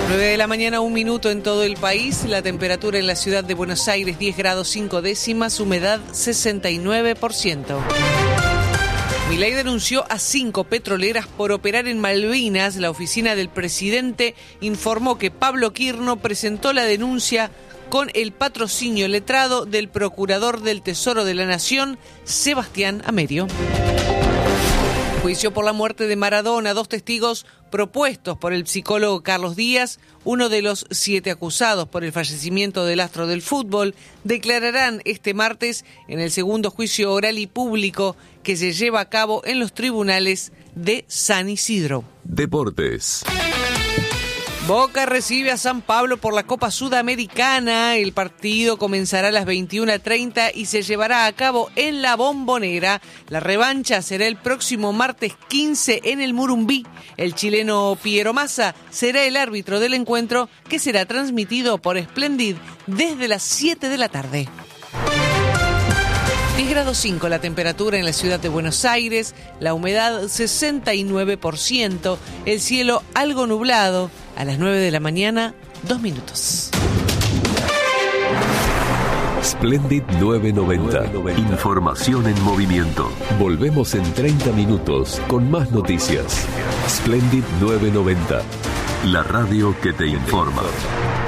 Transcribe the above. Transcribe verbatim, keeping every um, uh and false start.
nueve de la mañana, un minuto en todo el país. La temperatura en la ciudad de Buenos Aires, diez grados cinco décimas, humedad sesenta y nueve por ciento. Milei denunció a cinco petroleras por operar en Malvinas. La oficina del presidente informó que Pablo Quirno presentó la denuncia con el patrocinio letrado del procurador del Tesoro de la Nación, Sebastián Amerio. Juicio por la muerte de Maradona. Dos testigos propuestos por el psicólogo Carlos Díaz, uno de los siete acusados por el fallecimiento del astro del fútbol, declararán este martes en el segundo juicio oral y público que se lleva a cabo en los tribunales de San Isidro. Deportes. Boca recibe a San Pablo por la Copa Sudamericana. El partido comenzará a las veintiuna treinta y se llevará a cabo en La Bombonera. La revancha será el próximo martes quince en el Murumbí. El chileno Piero Massa será el árbitro del encuentro, que será transmitido por Splendid desde las siete de la tarde. diez grados cinco la temperatura en la ciudad de Buenos Aires, la humedad sesenta y nueve por ciento, el cielo algo nublado. A las nueve de la mañana, dos minutos. Splendid nueve noventa. Información en movimiento. Volvemos en treinta minutos con más noticias. Splendid nueve noventa. La radio que te informa.